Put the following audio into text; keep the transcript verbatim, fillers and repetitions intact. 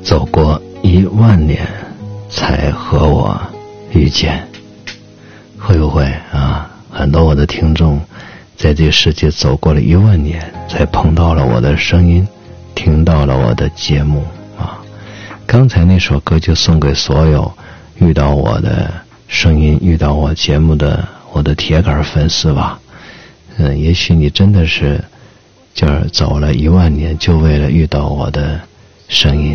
走过一万年才和我遇见。会不会啊？很多我的听众在这个世界走过了一万年，才碰到了我的声音，听到了我的节目啊！刚才那首歌就送给所有遇到我的声音、遇到我节目的我的铁杆粉丝吧。嗯，也许你真的是就是走了一万年，就为了遇到我的声音。